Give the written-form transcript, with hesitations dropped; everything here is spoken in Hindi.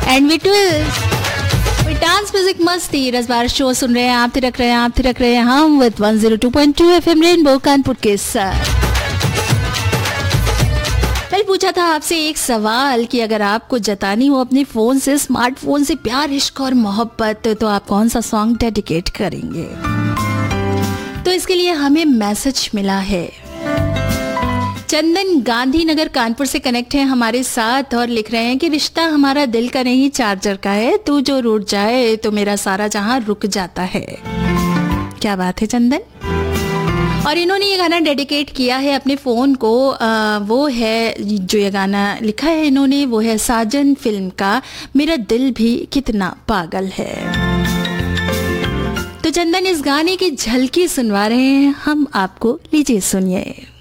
एंड वी डांस म्यूजिक मस्ती रसबार शो सुन रहे हैं, आप थिरक रहे हैं हम विद 102.2 FM रेनबो कानपुर के साथ। कल पूछा था आपसे एक सवाल कि अगर आपको जतानी हो अपने फोन से, स्मार्टफोन से प्यार, इश्क और मोहब्बत, तो आप कौन सा सॉन्ग डेडिकेट करेंगे। तो इसके लिए हमें मैसेज मिला है। चंदन गांधीनगर कानपुर से कनेक्ट है हमारे साथ और लिख रहे हैं कि रिश्ता हमारा दिल का नहीं चार्जर का है, तू जो रूठ जाए तो मेरा सारा जहां रुक जाता है। क्या बात है चंदन। और इन्होंने ये गाना डेडिकेट किया है अपने फ़ोन को। वो है जो ये गाना लिखा है इन्होंने, वो है साजन फिल्म का मेरा दिल भी कितना पागल है। तो चंदन इस गाने की झलकी सुनवा रहे हैं हम आपको, लीजिए सुनिए।